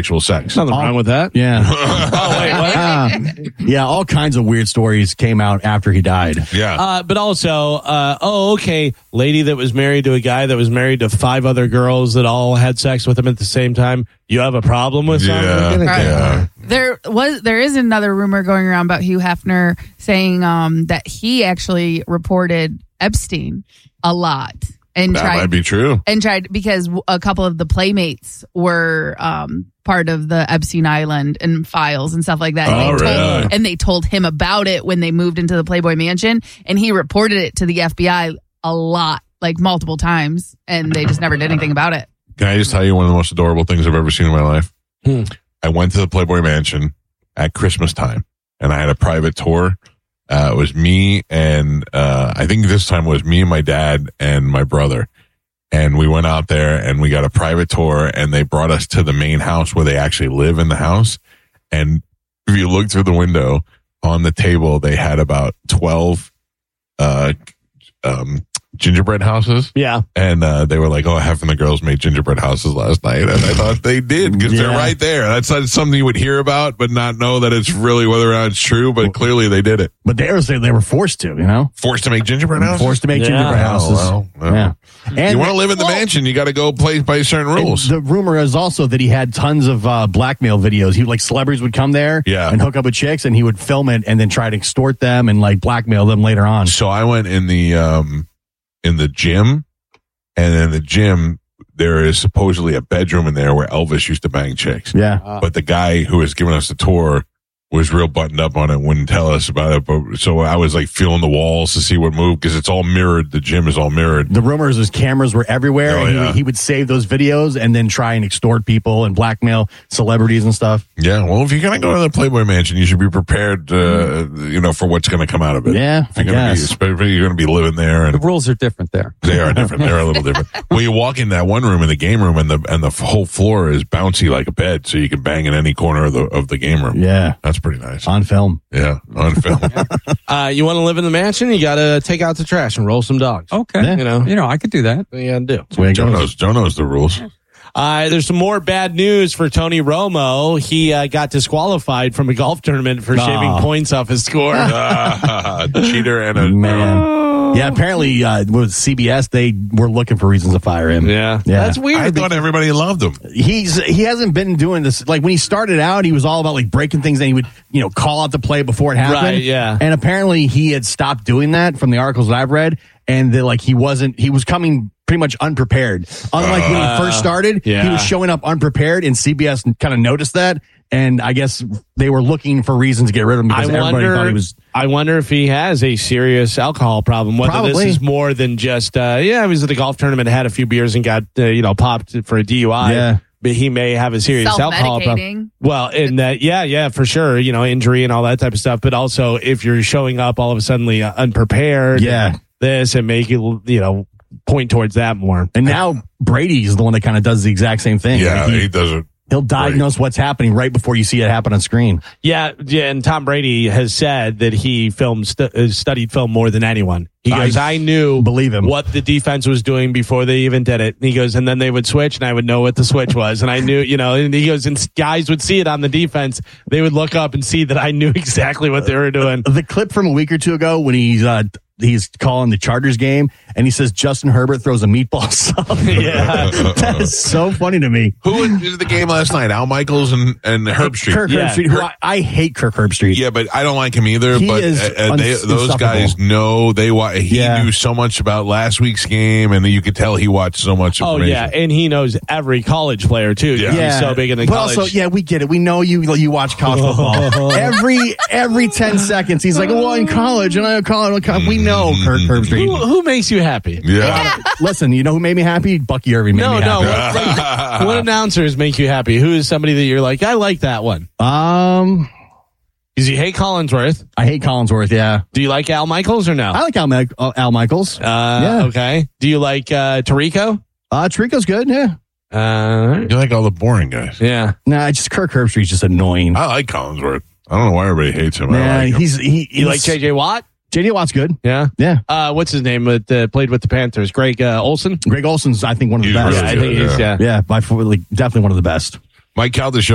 sexual sex. Nothing wrong with that. Yeah. Oh, wait, what? Yeah, all kinds of weird stories came out after he died. Yeah. But also, okay, lady that was married to a guy that was married to 5 other girls that all had sex with him at the same time. You have a problem with something? Yeah. There is another rumor going around about Hugh Hefner saying that he actually reported Epstein a lot and That might be true. and tried because a couple of the playmates were part of the Epstein Island and files and stuff like that. Oh, really? And they told him about it when they moved into the Playboy Mansion, and he reported it to the FBI a lot, like multiple times, and they just never did anything about it. Can I just tell you one of the most adorable things I've ever seen in my life? I went to the Playboy Mansion at Christmas time, and I had a private tour. It was me and I think this time it was me and my dad and my brother. And we went out there and we got a private tour, and they brought us to the main house where they actually live in the house. And if you look through the window on the table, they had about 12 gingerbread houses. Yeah. And they were like, half of the girls made gingerbread houses last night. And I thought they did because they're right there. That's not something you would hear about, but not know that it's really whether or not it's true. But clearly they did it. But they were forced to, Forced to make gingerbread houses? Forced to make gingerbread houses. Well. Yeah. And you want to live in the mansion, you got to go play by certain rules. The rumor is also that he had tons of blackmail videos. Celebrities would come there and hook up with chicks, and he would film it and then try to extort them and blackmail them later on. So I went in the gym, and in the gym there is supposedly a bedroom in there where Elvis used to bang chicks. Yeah. But the guy who was giving us the tour was real buttoned up on it, wouldn't tell us about it. But so I was feeling the walls to see what moved because it's all mirrored. The gym is all mirrored. The rumor is his cameras were everywhere, and he would save those videos and then try and extort people and blackmail celebrities and stuff. Yeah, well, if you're going to go to the Playboy Mansion, you should be prepared, for what's going to come out of it. Yeah, if you're going to be living there, and the rules are different there. They are different. They're a little different. Well, you walk in that one room in the game room, and the whole floor is bouncy like a bed, so you can bang in any corner of the game room. Yeah, that's pretty nice on film. Yeah, on film. You want to live in the mansion? You got to take out the trash and roll some dogs. Okay, I could do that. Yeah, do. Joe knows the rules. There's some more bad news for Tony Romo. He got disqualified from a golf tournament for shaving points off his score. Cheater and a man. Yeah, apparently with CBS, they were looking for reasons to fire him. Yeah. That's weird. I thought everybody loved him. He hasn't been doing this. When he started out, he was all about breaking things, and he would call out the play before it happened. Right, yeah. And apparently he had stopped doing that from the articles that I've read, and that he was coming pretty much unprepared. Unlike when he first started, he was showing up unprepared, and CBS kind of noticed that. And I guess they were looking for reasons to get rid of him because everybody thought he was. I wonder if he has a serious alcohol problem. Whether this is more than just, he was at a golf tournament, had a few beers, and got popped for a DUI. Yeah. But he may have a serious alcohol problem. Well, in that, for sure, injury and all that type of stuff. But also, if you're showing up all of a sudden unprepared, this and make it, point towards that more. And now Brady's the one that kind of does the exact same thing. Yeah, he does it. He'll diagnose what's happening right before you see it happen on screen. Yeah, and Tom Brady has said that he studied film more than anyone. He goes, I knew what the defense was doing before they even did it. And he goes, and then they would switch, and I would know what the switch was. And I knew, and he goes, and guys would see it on the defense. They would look up and see that I knew exactly what they were doing. The clip from a week or two ago when he's calling the Chargers game, and he says Justin Herbert throws a meatball sub. Yeah. That is so funny to me. Who did the game last night? Al Michaels and Herb Street. Kirk Herbstreit, who I hate Kirk Herbstreit. Yeah, but I don't like him either. He but is those guys know he knew so much about last week's game, and you could tell he watched so much information. Oh, yeah, and he knows every college player, too. Yeah. He's so big in the college. But also, we get it. We know you watch college football. every 10 seconds, he's like, in college, and I college. We know Kirk Herbstreit. Who makes you happy? Yeah. Listen, you know who made me happy? Bucky Irving made me happy. What announcers make you happy? Who is somebody that you're like, I like that one? Does he hate Collinsworth? I hate Collinsworth, yeah. Do you like Al Michaels or no? I like Al Michaels. Okay. Do you like Tirico? Tirico's good, yeah. You like all the boring guys. Yeah. Nah, Kirk Herbstreit's just annoying. I like Collinsworth. I don't know why everybody hates him. Nah, I like him. You like J.J. Watt? J.J. Watt's good. Yeah. Yeah. What's his name? Played with the Panthers. Greg Olson? Greg Olson's, I think, one of the best. Really I think he's, Yeah, definitely one of the best. Mike Calda